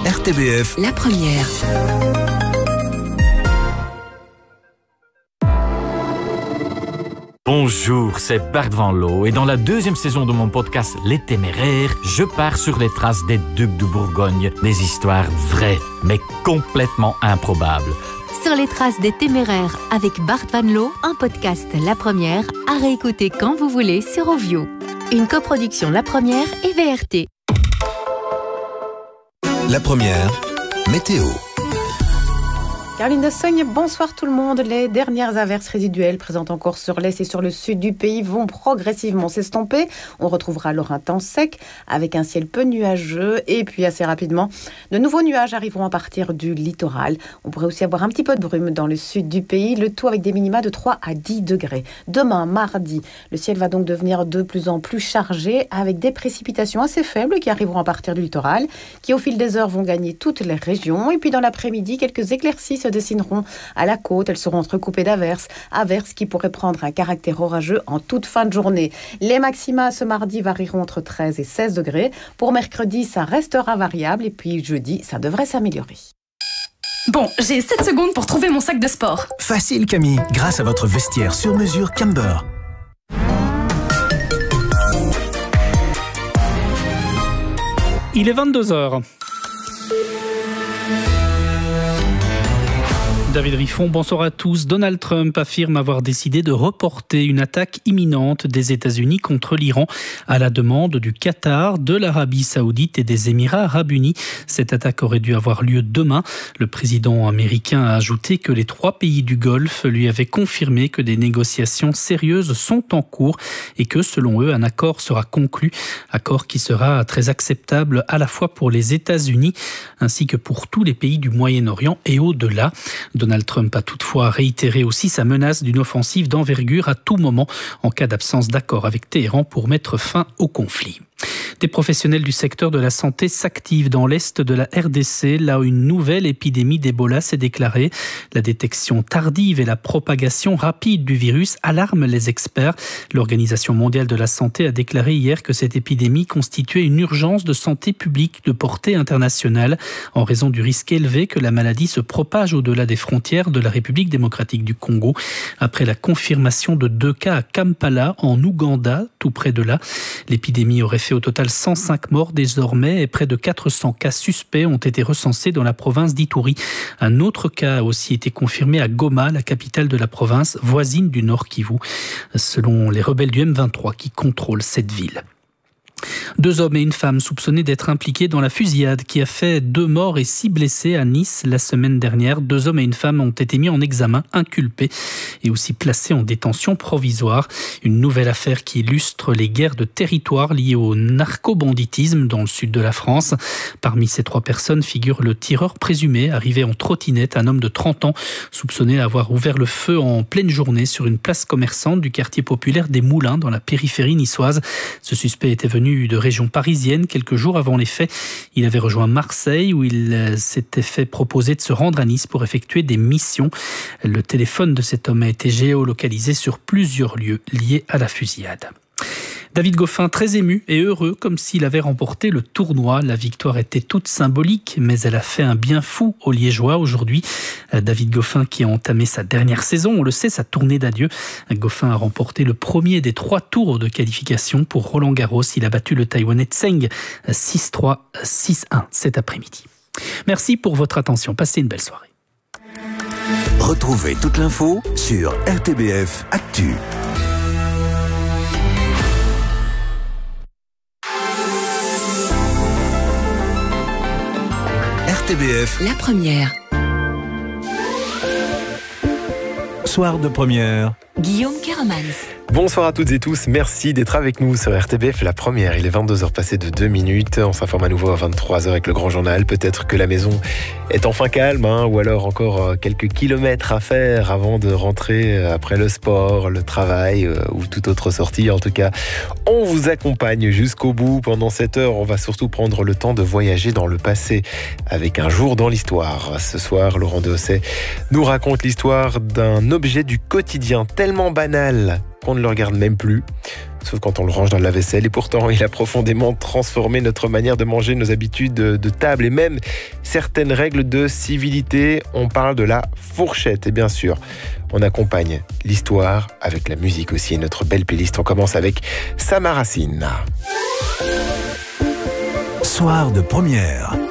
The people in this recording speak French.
RTBF, la première. Bonjour, c'est Bart Van Loo et dans la deuxième saison de mon podcast Les Téméraires, je pars sur les traces des Ducs de Bourgogne, des histoires vraies mais complètement improbables. Sur les traces des Téméraires avec Bart Van Loo, un podcast La Première à réécouter quand vous voulez sur Ovio. Une coproduction La Première et VRT. la première, météo. Caroline de Sogne, bonsoir tout le monde. Les dernières averses résiduelles présentes encore sur l'est et sur le sud du pays vont progressivement s'estomper. On retrouvera alors un temps sec avec un ciel peu nuageux et puis assez rapidement, de nouveaux nuages arriveront à partir du littoral. On pourrait aussi avoir un petit peu de brume dans le sud du pays, le tout avec des minima de 3 à 10 degrés. Demain, mardi, le ciel va donc devenir de plus en plus chargé avec des précipitations assez faibles qui arriveront à partir du littoral, qui au fil des heures vont gagner toutes les régions. Et puis dans l'après-midi, quelques éclaircies se dessineront à la côte. Elles seront entrecoupées d'averses qui pourraient prendre un caractère orageux en toute fin de journée. Les maxima ce mardi varieront entre 13 et 16 degrés. Pour mercredi, ça restera variable et puis jeudi, ça devrait s'améliorer. Bon, j'ai 7 secondes pour trouver mon sac de sport. Facile Camille, grâce à votre vestiaire sur mesure Camber. Il est 22h. David Riffon, bonsoir à tous. Donald Trump affirme avoir décidé de reporter une attaque imminente des États-Unis contre l'Iran à la demande du Qatar, de l'Arabie Saoudite et des Émirats Arabes Unis. Cette attaque aurait dû avoir lieu demain. Le président américain a ajouté que les 3 pays du Golfe lui avaient confirmé que des négociations sérieuses sont en cours et que, selon eux, un accord sera conclu. Accord qui sera très acceptable à la fois pour les États-Unis ainsi que pour tous les pays du Moyen-Orient et au-delà. Donald Trump a toutefois réitéré aussi sa menace d'une offensive d'envergure à tout moment en cas d'absence d'accord avec Téhéran pour mettre fin au conflit. Des professionnels du secteur de la santé s'activent dans l'est de la RDC, là où une nouvelle épidémie d'Ebola s'est déclarée. La détection tardive et la propagation rapide du virus alarment les experts. L'Organisation mondiale de la santé a déclaré hier que cette épidémie constituait une urgence de santé publique de portée internationale en raison du risque élevé que la maladie se propage au-delà des frontières de la République démocratique du Congo. Après la confirmation de 2 cas à Kampala, en Ouganda, tout près de là, l'épidémie aurait fait au total 105 morts désormais et près de 400 cas suspects ont été recensés dans la province d'Ituri. Un autre cas a aussi été confirmé à Goma, la capitale de la province, voisine du Nord Kivu, selon les rebelles du M23 qui contrôlent cette ville. 2 hommes et une femme soupçonnés d'être impliqués dans la fusillade qui a fait 2 morts et 6 blessés à Nice la semaine dernière. 2 hommes et une femme ont été mis en examen, inculpés et aussi placés en détention provisoire. Une nouvelle affaire qui illustre les guerres de territoire liées au narcobanditisme dans le sud de la France. Parmi ces 3 personnes figure le tireur présumé, arrivé en trottinette, un homme de 30 ans, soupçonné d'avoir ouvert le feu en pleine journée sur une place commerçante du quartier populaire des Moulins dans la périphérie niçoise. Ce suspect était venu de région parisienne quelques jours avant les faits. Il avait rejoint Marseille où il s'était fait proposer de se rendre à Nice pour effectuer des missions. Le téléphone de cet homme a été géolocalisé sur plusieurs lieux liés à la fusillade. David Goffin, très ému et heureux, comme s'il avait remporté le tournoi. La victoire était toute symbolique, mais elle a fait un bien fou aux Liégeois aujourd'hui. David Goffin qui a entamé sa dernière saison, on le sait, sa tournée d'adieu. Goffin a remporté le premier des 3 tours de qualification pour Roland-Garros. Il a battu le Taïwanais Tseng 6-3, 6-1 cet après-midi. Merci pour votre attention. Passez une belle soirée. Retrouvez toute l'info sur RTBF Actu. RTBF, La première. Soir de première. Guillaume Keramans. Bonsoir à toutes et tous, merci d'être avec nous sur RTBF, la première. Il est 22h passé de 2 minutes, on s'informe à nouveau à 23h avec le grand journal. Peut-être que la maison est enfin calme, ou alors encore quelques kilomètres à faire avant de rentrer après le sport, le travail ou toute autre sortie. En tout cas, on vous accompagne jusqu'au bout. Pendant cette heure, on va surtout prendre le temps de voyager dans le passé avec un jour dans l'histoire. Ce soir, Laurent Dehausset nous raconte l'histoire d'un objet du quotidien tellement banal qu'on ne le regarde même plus. sauf quand on le range dans le lave-vaisselle. Et pourtant, il a profondément transformé notre manière de manger, nos habitudes de table et même certaines règles de civilité. On parle de la fourchette. Et bien sûr, on accompagne l'histoire avec la musique aussi. Notre belle playlist, on commence avec Samaracine. Soir de première.